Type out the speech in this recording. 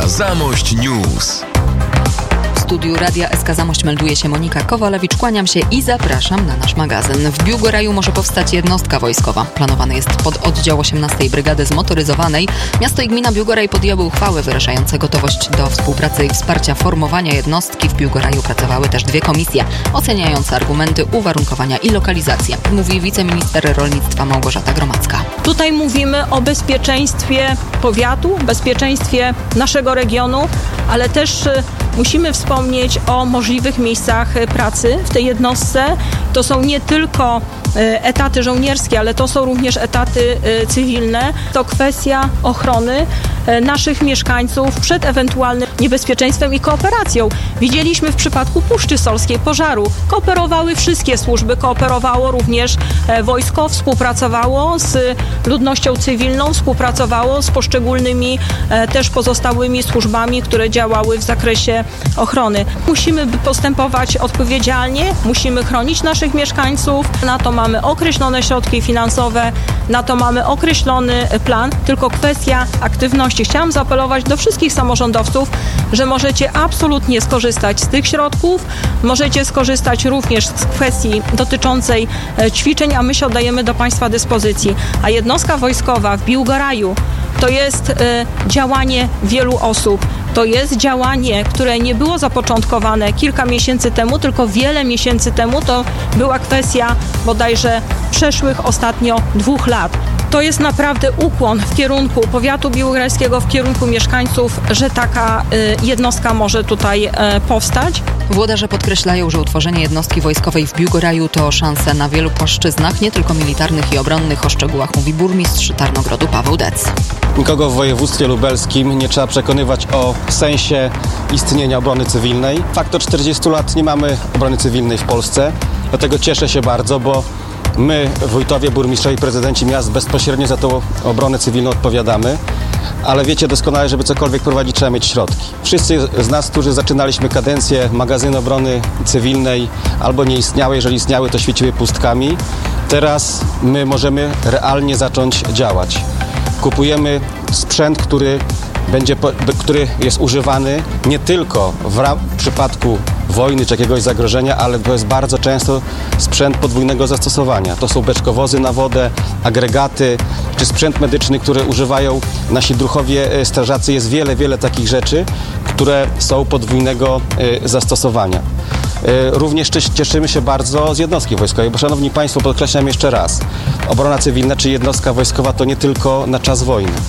Zamość News. W studiu Radia SK Zamość melduje się Monika Kowalewicz. Kłaniam się i zapraszam na nasz magazyn. W Biłgoraju może powstać jednostka wojskowa. Planowany jest pododdział 18 Brygady Zmotoryzowanej. Miasto i gmina Biłgoraj podjęły uchwały wyrażające gotowość do współpracy i wsparcia formowania jednostki. W Biłgoraju pracowały też dwie komisje oceniające argumenty, uwarunkowania i lokalizację. Mówi wiceminister rolnictwa Małgorzata Gromacka. Tutaj mówimy o bezpieczeństwie powiatu, bezpieczeństwie naszego regionu, ale też musimy wspomnieć o możliwych miejscach pracy w tej jednostce. To są nie tylko etaty żołnierskie, ale to są również etaty cywilne. To kwestia ochrony naszych mieszkańców przed ewentualnym niebezpieczeństwem i kooperacją. Widzieliśmy w przypadku Puszczy Solskiej pożaru. Kooperowały wszystkie służby, kooperowało również wojsko, współpracowało z ludnością cywilną, współpracowało z poszczególnymi też pozostałymi służbami, które działały w zakresie ochrony. Musimy postępować odpowiedzialnie, musimy chronić naszych mieszkańców. Na to mamy określone środki finansowe, na to mamy określony plan, tylko kwestia aktywności. Chciałam zaapelować do wszystkich samorządowców, że możecie absolutnie skorzystać z tych środków, możecie skorzystać również z kwestii dotyczącej ćwiczeń, a my się oddajemy do Państwa dyspozycji. A jednostka wojskowa w Biłgoraju to jest działanie wielu osób. To jest działanie, które nie było zapoczątkowane kilka miesięcy temu, tylko wiele miesięcy temu. To była kwestia bodajże przeszłych ostatnio 2 lat. To jest naprawdę ukłon w kierunku powiatu biłgorajskiego, w kierunku mieszkańców, że taka jednostka może tutaj powstać. Włodarze podkreślają, że utworzenie jednostki wojskowej w Biłgoraju to szansa na wielu płaszczyznach, nie tylko militarnych i obronnych. O szczegółach mówi burmistrz Tarnogrodu Paweł Dec. Nikogo w województwie lubelskim nie trzeba przekonywać o sensie istnienia obrony cywilnej. Fakt, od 40 lat nie mamy obrony cywilnej w Polsce, dlatego cieszę się bardzo, bo my, wójtowie, burmistrzowie i prezydenci miast bezpośrednio za tą obronę cywilną odpowiadamy. Ale wiecie doskonale, żeby cokolwiek prowadzić, trzeba mieć środki. Wszyscy z nas, którzy zaczynaliśmy kadencję magazynu obrony cywilnej, albo nie istniały, jeżeli istniały, to świeciły pustkami. Teraz my możemy realnie zacząć działać. Kupujemy sprzęt, który jest używany nie tylko w przypadku wojny czy jakiegoś zagrożenia, ale to jest bardzo często sprzęt podwójnego zastosowania. To są beczkowozy na wodę, agregaty czy sprzęt medyczny, który używają nasi druhowie strażacy. Jest wiele takich rzeczy, które są podwójnego zastosowania. Również cieszymy się bardzo z jednostki wojskowej, bo szanowni Państwo, podkreślam jeszcze raz, obrona cywilna czy jednostka wojskowa to nie tylko na czas wojny.